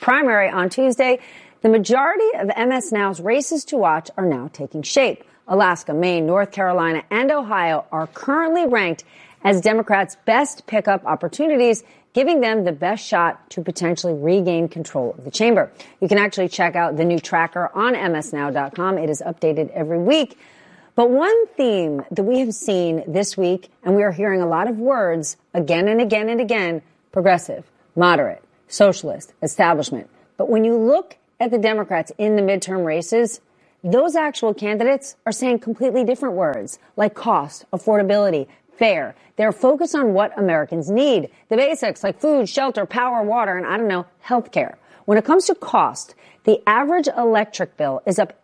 primary on Tuesday, the majority of MS Now's races to watch are now taking shape. Alaska, Maine, North Carolina, and Ohio are currently ranked as Democrats' best pickup opportunities, giving them the best shot to potentially regain control of the chamber. You can actually check out the new tracker on msnow.com. It is updated every week. But one theme that we have seen this week, and we are hearing a lot of words again and again and again, progressive, moderate, socialist, establishment. But when you look at the Democrats in the midterm races, those actual candidates are saying completely different words, like cost, affordability, fair. They're focused on what Americans need, the basics like food, shelter, power, water, and health care. When it comes to cost, the average electric bill is up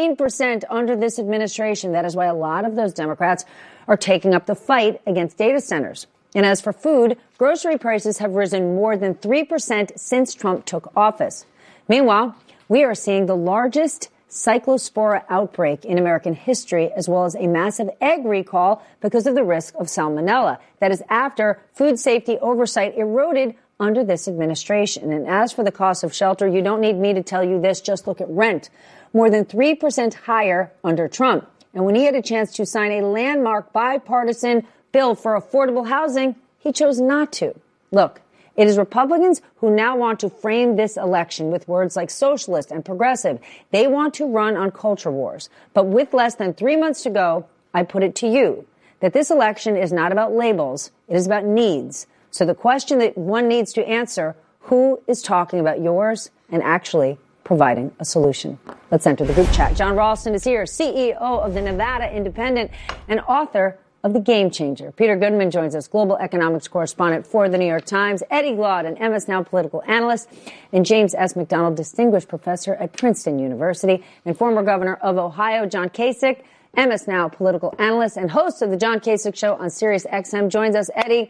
18% under this administration. That is why a lot of those Democrats are taking up the fight against data centers. And as for food, grocery prices have risen more than 3% since Trump took office. Meanwhile, we are seeing the largest cyclospora outbreak in American history, as well as a massive egg recall because of the risk of salmonella. That is after food safety oversight eroded under this administration. And as for the cost of shelter, you don't need me to tell you this. Just look at rent. More than 3% higher under Trump. And when he had a chance to sign a landmark bipartisan bill for affordable housing, he chose not to. Look, it is Republicans who now want to frame this election with words like socialist and progressive. They want to run on culture wars. But with less than 3 months to go, I put it to you that this election is not about labels. It is about needs. So the question that one needs to answer, who is talking about yours and actually providing a solution? Let's enter the group chat. John Ralston is here, CEO of the Nevada Independent and author of The Game Changer. Peter Goodman joins us, global economics correspondent for The New York Times. Eddie Glaude, an MS Now political analyst. And James S. McDonald, distinguished professor at Princeton University. And former governor of Ohio, John Kasich, MS Now political analyst and host of The John Kasich Show on Sirius XM, joins us. Eddie,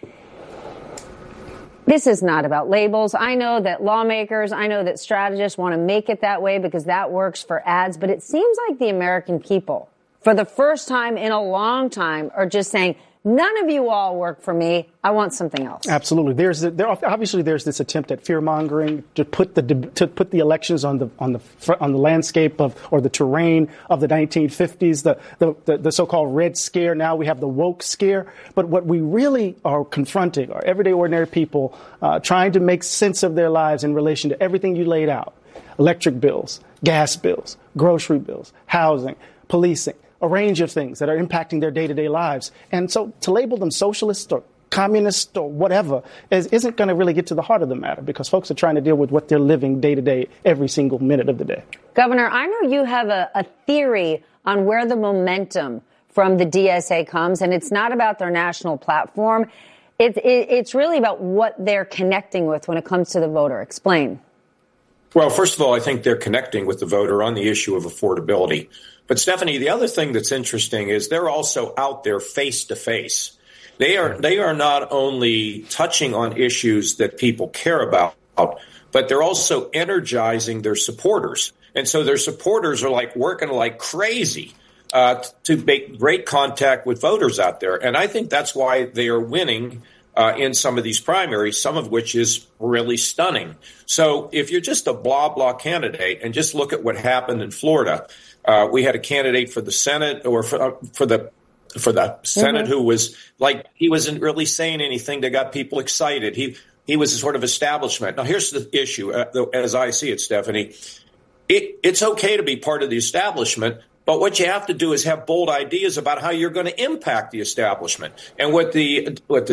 this is not about labels. I know that lawmakers, I know that strategists want to make it that way because that works for ads. But it seems like the American people, for the first time in a long time, are just saying, none of you all work for me. I want something else. Absolutely. Obviously there's this attempt at fear mongering to put the elections on the landscape or the terrain of the 1950s, the so-called Red Scare. Now we have the woke scare. But what we really are confronting are everyday ordinary people trying to make sense of their lives in relation to everything you laid out: electric bills, gas bills, grocery bills, housing, policing. A range of things that are impacting their day-to-day lives. And so to label them socialist or communist or whatever isn't going to really get to the heart of the matter, because folks are trying to deal with what they're living day-to-day every single minute of the day. Governor, I know you have a theory on where the momentum from the DSA comes, and it's not about their national platform. It's really about what they're connecting with when it comes to the voter. Explain. Well, first of all, I think they're connecting with the voter on the issue of affordability. But, Stephanie, the other thing that's interesting is they're also out there face to face. They are not only touching on issues that people care about, but they're also energizing their supporters. And so their supporters are like working like crazy to make great contact with voters out there. And I think that's why they are winning in some of these primaries, some of which is really stunning. So if you're just a blah, blah candidate and just look at what happened in Florida, we had a candidate for the Senate or for the Senate who was like, he wasn't really saying anything that got people excited. He was a sort of establishment. Now, here's the issue, as I see it, Stephanie. It's okay to be part of the establishment, but what you have to do is have bold ideas about how you're going to impact the establishment. And what do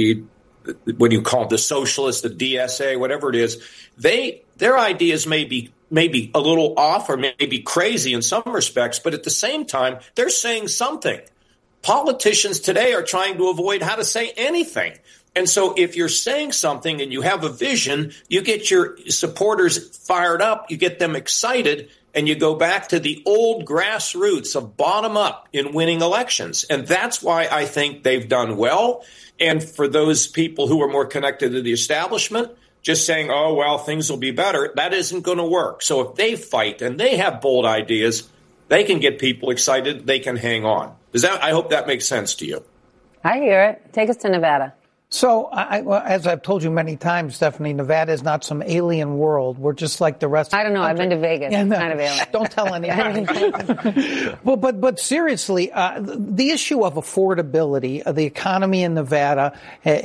you call it, the socialists, the DSA, whatever it is, their ideas may be a little off or maybe crazy in some respects, but at the same time, they're saying something. Politicians today are trying to avoid how to say anything. And so if you're saying something and you have a vision, you get your supporters fired up, you get them excited, and you go back to the old grassroots of bottom up in winning elections. And that's why I think they've done well. And for those people who are more connected to the establishment, just saying, oh, well, things will be better, that isn't going to work. So if they fight and they have bold ideas, they can get people excited, they can hang on. I hope that makes sense to you. I hear it. Take us to Nevada. So, as I've told you many times, Stephanie, Nevada is not some alien world. We're just like the rest of the country. I've been to Vegas. Yeah, no. Kind of alien. Don't tell anybody. But seriously, the issue of affordability, the economy in Nevada,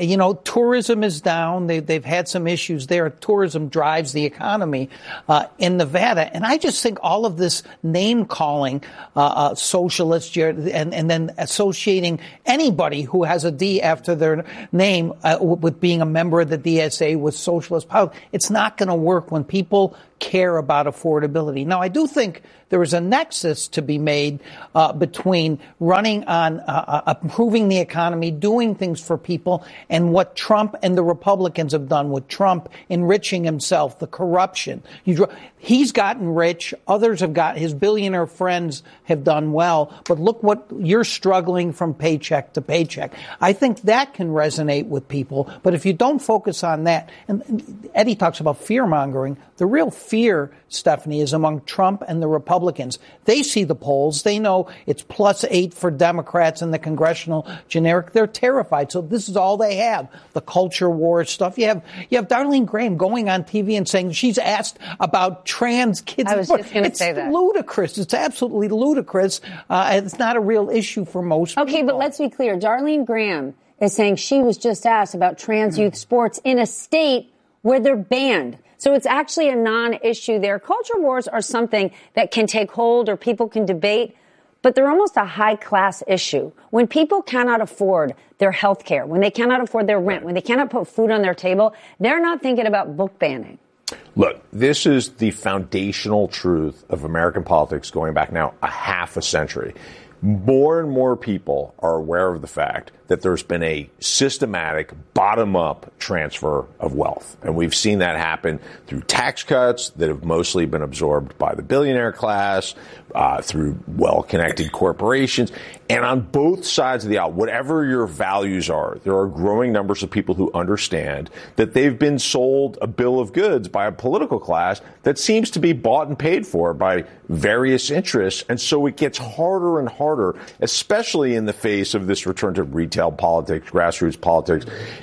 tourism is down. They've had some issues there. Tourism drives the economy in Nevada. And I just think all of this name-calling, socialist, and then associating anybody who has a D after their name with being a member of the DSA with socialist power. It's not going to work when people care about affordability. Now, I do think there is a nexus to be made between running on improving the economy, doing things for people, and what Trump and the Republicans have done with Trump enriching himself, the corruption. He's gotten rich. Others have got, his billionaire friends have done well. But look what you're struggling from paycheck to paycheck. I think that can resonate with people. But if you don't focus on that, and Eddie talks about fear mongering, the real fear, Stephanie, is among Trump and the Republicans. They see the polls. They know it's +8 for Democrats in the congressional generic. They're terrified. So this is all they have. The culture war stuff. You have Darlene Graham going on TV and saying she's asked about trans kids. I was just going to say that. It's ludicrous. It's absolutely ludicrous. It's not a real issue for most people. Okay, but let's be clear. Darlene Graham is saying she was just asked about trans youth sports in a state where they're banned. So it's actually a non-issue there. Culture wars are something that can take hold or people can debate, but they're almost a high-class issue. When people cannot afford their health care, when they cannot afford their rent, when they cannot put food on their table, they're not thinking about book banning. Look, this is the foundational truth of American politics going back now a half a century. More and more people are aware of the fact that there's been a systematic bottom-up transfer of wealth. And we've seen that happen through tax cuts that have mostly been absorbed by the billionaire class, through well-connected corporations. And on both sides of the aisle, whatever your values are, there are growing numbers of people who understand that they've been sold a bill of goods by a political class that seems to be bought and paid for by various interests. And so it gets harder and harder, especially in the face of this return to retail politics, grassroots politics,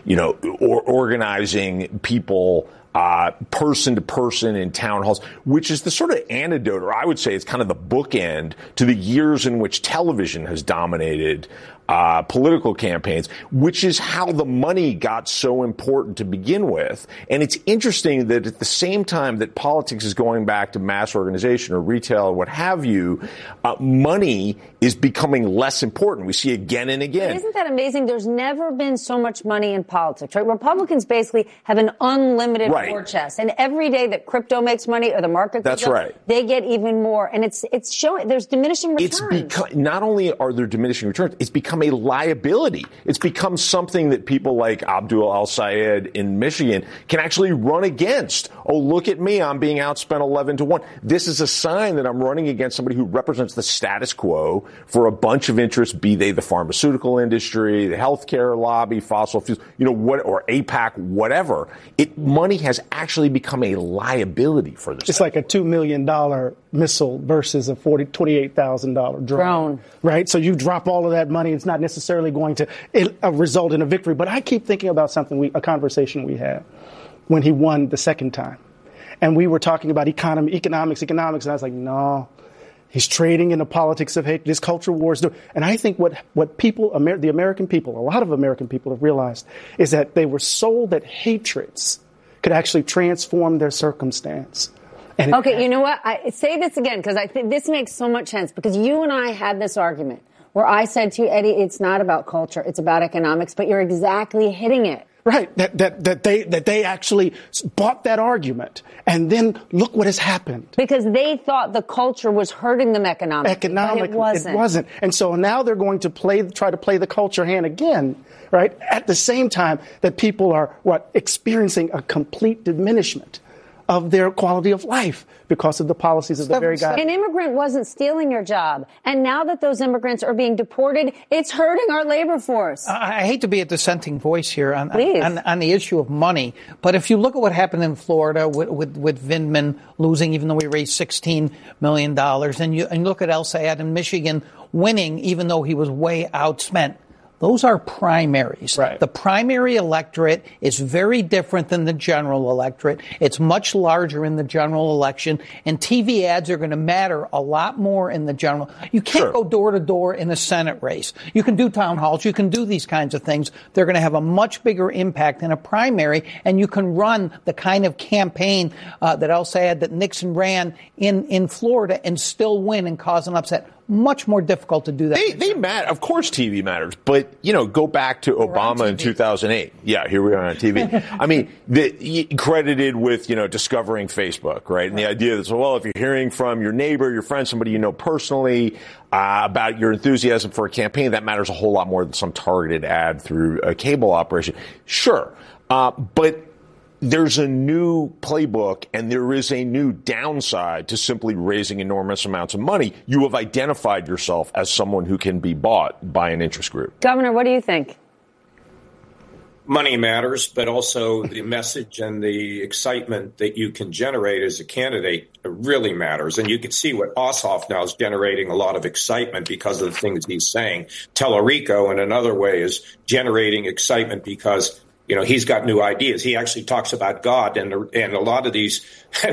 or organizing people person to person in town halls, which is the sort of antidote, or I would say it's kind of the bookend to the years in which television has dominated political campaigns, which is how the money got so important to begin with. And it's interesting that at the same time that politics is going back to mass organization or retail or what have you, money is becoming less important. We see again and again. But isn't that amazing? There's never been so much money in politics, right? Republicans basically have an unlimited war chest. And every day that crypto makes money or the market goes up, they get even more. And it's showing there's diminishing returns. Not only are there diminishing returns, it's become a liability. It's become something that people like Abdul El-Sayed in Michigan can actually run against. Oh, look at me. I'm being outspent 11-1. This is a sign that I'm running against somebody who represents the status quo for a bunch of interests, be they the pharmaceutical industry, the healthcare lobby, fossil fuels, or AIPAC, whatever. Money has actually become a liability for this. It's like a $2 million missile versus a $28,000 drone. Right? So you drop all of that money. It's not necessarily going to result in a victory. But I keep thinking about a conversation we had when he won the second time. And we were talking about economics. And I was like, no, he's trading in the politics of hate. This culture war is doing. And I think what people, the American people, a lot of American people have realized is that they were sold that hatreds could actually transform their circumstance. Okay, you know what? I say this again because I think this makes so much sense because you and I had this argument where I said to you, Eddie, it's not about culture, it's about economics, but you're exactly hitting it. Right, that they actually bought that argument, and then look what has happened. Because they thought the culture was hurting them economically, but it wasn't. And so now they're going to try to play the culture hand again, right? At the same time that people are experiencing a complete diminishment of their quality of life because of the policies of the very guy. An immigrant wasn't stealing your job. And now that those immigrants are being deported, it's hurting our labor force. I hate to be a dissenting voice here on the issue of money. But if you look at what happened in Florida with Vindman losing, even though he raised $16 million, and you look at El-Sayed in Michigan winning, even though he was way outspent. Those are primaries. Right. The primary electorate is very different than the general electorate. It's much larger in the general election, and TV ads are going to matter a lot more in the general. You can't go door to door in a Senate race. You can do town halls. You can do these kinds of things. They're going to have a much bigger impact in a primary, and you can run the kind of campaign that I'll say that Nixon ran in Florida and still win and cause an upset. Much more difficult to do that. They matter. Of course TV matters. But, go back to Obama in 2008. Yeah, here we are on TV. I mean, credited with, discovering Facebook, right? And the idea that, well, if you're hearing from your neighbor, your friend, somebody you know personally about your enthusiasm for a campaign, that matters a whole lot more than some targeted ad through a cable operation. Sure. But there's a new playbook and there is a new downside to simply raising enormous amounts of money. You have identified yourself as someone who can be bought by an interest group. Governor, what do you think? Money matters, but also the message and the excitement that you can generate as a candidate really matters. And you can see what Ossoff now is generating a lot of excitement because of the things he's saying. Tellerico, in another way, is generating excitement because he's got new ideas. He actually talks about God, and a lot of these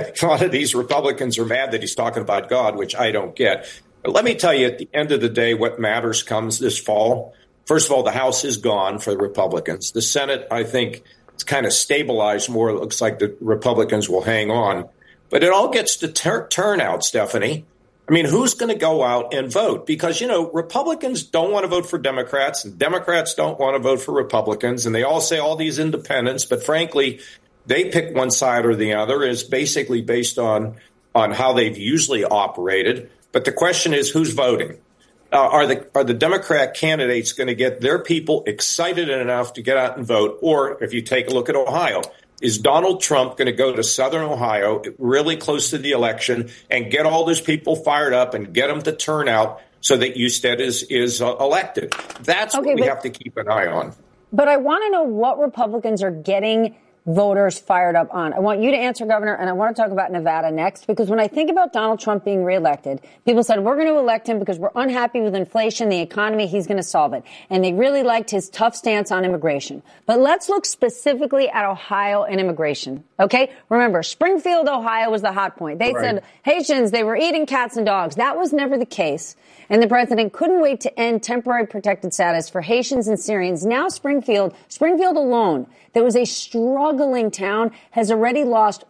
Republicans are mad that he's talking about God, which I don't get. But let me tell you, at the end of the day, what matters comes this fall. First of all, the House is gone for the Republicans. The Senate, I think, it's kind of stabilized more. It looks like the Republicans will hang on. But it all gets to turnout, Stephanie. I mean, who's going to go out and vote? Because, Republicans don't want to vote for Democrats and Democrats don't want to vote for Republicans. And they all say all these independents. But frankly, they pick one side or the other. It's basically based on how they've usually operated. But the question is, who's voting? Are the Democrat candidates going to get their people excited enough to get out and vote? Or if you take a look at Ohio, is Donald Trump going to go to Southern Ohio really close to the election and get all those people fired up and get them to turn out so that Husted is elected? That's what we have to keep an eye on. But I want to know what Republicans are getting voters fired up on. I want you to answer, Governor, and I want to talk about Nevada next, because when I think about Donald Trump being reelected, people said, we're going to elect him because we're unhappy with inflation, the economy, he's going to solve it. And they really liked his tough stance on immigration. But let's look specifically at Ohio and immigration. Okay? Remember, Springfield, Ohio was the hot point. They said Haitians, they were eating cats and dogs. That was never the case. And the president couldn't wait to end temporary protected status for Haitians and Syrians. Now Springfield alone, that was a struggling town, has already lost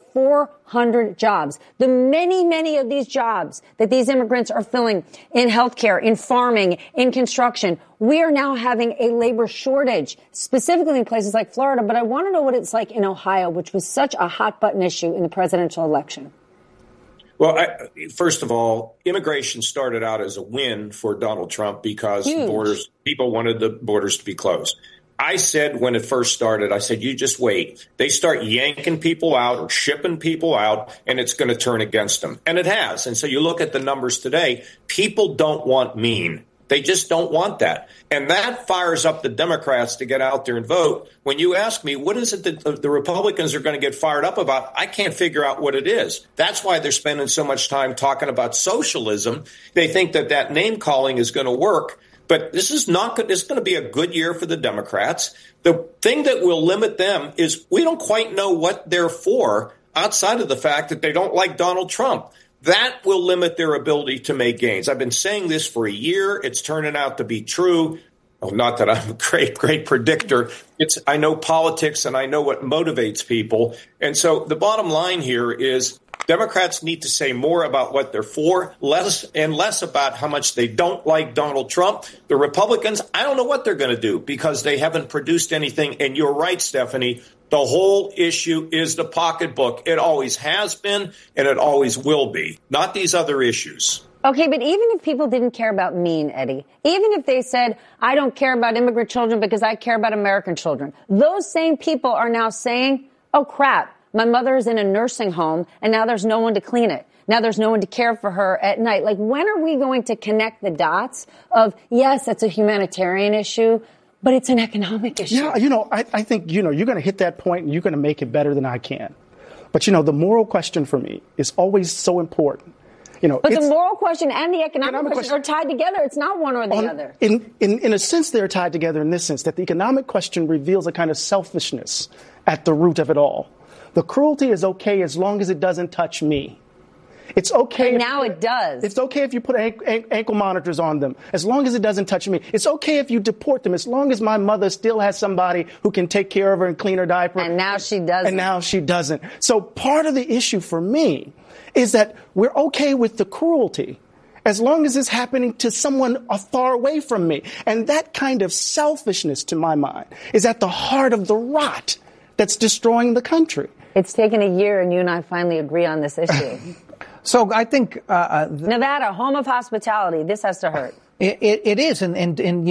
400 jobs. The many of these jobs that these immigrants are filling in healthcare, in farming, in construction, we are now having a labor shortage, specifically in places like Florida. But I want to know what it's like in Ohio, which was such a hot button issue in the presidential election. Well, first of all, immigration started out as a win for Donald Trump because people wanted the borders to be closed. I said when it first started, I said, you just wait. They start yanking people out or shipping people out, and it's going to turn against them. And it has. And so you look at the numbers today, people don't want mean. They just don't want that. And that fires up the Democrats to get out there and vote. When you ask me, what is it that the Republicans are going to get fired up about? I can't figure out what it is. That's why they're spending so much time talking about socialism. They think that name calling is going to work. But this is not good. It's going to be a good year for the Democrats. The thing that will limit them is we don't quite know what they're for outside of the fact that they don't like Donald Trump. That will limit their ability to make gains. I've been saying this for a year. It's turning out to be true. Well, not that I'm a great predictor. I know politics and I know what motivates people. And so the bottom line here is Democrats need to say more about what they're for, less about how much they don't like Donald Trump. The Republicans, I don't know what they're going to do because they haven't produced anything. And you're right, Stephanie. The whole issue is the pocketbook. It always has been, and it always will be, not these other issues. Okay, but even if people didn't care about mean, Eddie, even if they said, I don't care about immigrant children because I care about American children, those same people are now saying, oh, crap, my mother is in a nursing home, and now there's no one to clean it. Now there's no one to care for her at night. Like, when are we going to connect the dots of, yes, it's a humanitarian issue, but it's an economic issue? Yeah, I think, you're going to hit that point and you're going to make it better than I can. But, the moral question for me is always so important. But the moral question and the economic question are tied together. It's not one or the other. In a sense, they're tied together in this sense, that the economic question reveals a kind of selfishness at the root of it all. The cruelty is okay as long as it doesn't touch me. It's okay. And now it does. It's okay if you put ankle monitors on them, as long as it doesn't touch me. It's okay if you deport them, as long as my mother still has somebody who can take care of her and clean her diaper. And now she doesn't. And now she doesn't. So part of the issue for me is that we're okay with the cruelty as long as it's happening to someone far away from me. And that kind of selfishness, to my mind, is at the heart of the rot that's destroying the country. It's taken a year, and you and I finally agree on this issue. So I think Nevada, home of hospitality. This has to hurt. It is, and